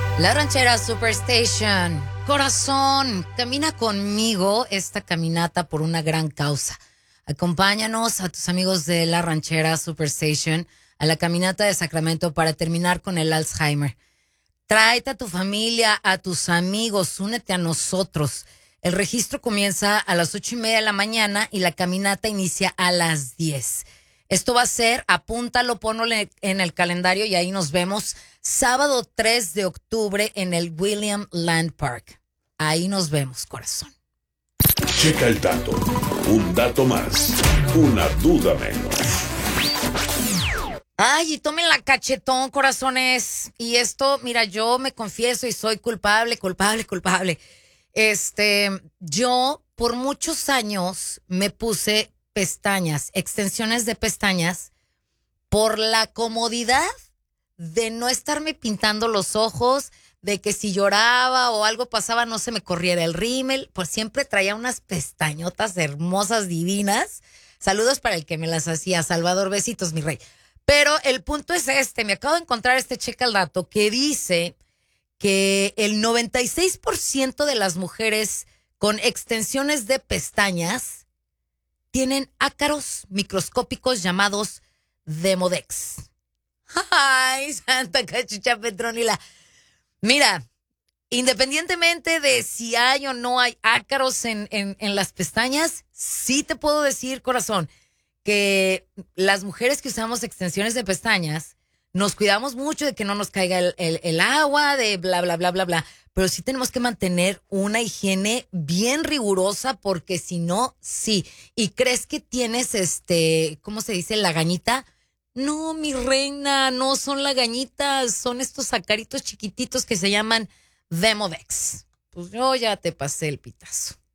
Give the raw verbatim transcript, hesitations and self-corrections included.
La Ranchera Superstation. Corazón, camina conmigo esta caminata por una gran causa. Acompáñanos a tus amigos de La Ranchera Superstation a la caminata de Sacramento para terminar con el Alzheimer. Tráete a tu familia, a tus amigos, únete a nosotros. El registro comienza a las ocho y media de la mañana y la caminata inicia a las diez. Esto va a ser, apúntalo, ponlo en el calendario y ahí nos vemos. Sábado tres de octubre en el William Land Park. Ahí nos vemos, corazón. Checa el dato. Un dato más. Una duda menos. Ay, y tomen la cachetón, corazones. Y esto, mira, yo me confieso y soy culpable, culpable, culpable. Este, yo por muchos años me puse pestañas, extensiones de pestañas, por la comodidad de no estarme pintando los ojos, de que si lloraba o algo pasaba no se me corriera el rímel, pues siempre traía unas pestañotas hermosas, divinas. Saludos para el que me las hacía, Salvador, besitos, mi rey. Pero el punto es este, me acabo de encontrar este checa al dato que dice que el noventa y seis por ciento de las mujeres con extensiones de pestañas tienen ácaros microscópicos llamados Demodex. Ay, Santa Cachucha Petronila. Mira, independientemente de si hay o no hay ácaros en, en, en las pestañas, sí te puedo decir, corazón, que las mujeres que usamos extensiones de pestañas nos cuidamos mucho de que no nos caiga el, el, el agua, de bla, bla, bla, bla, bla. Pero sí tenemos que mantener una higiene bien rigurosa porque si no, sí. ¿Y crees que tienes, este, cómo se dice, lagañita? No, mi reina, no son lagañitas, son estos acaritos chiquititos que se llaman Demodex. Pues yo ya te pasé el pitazo.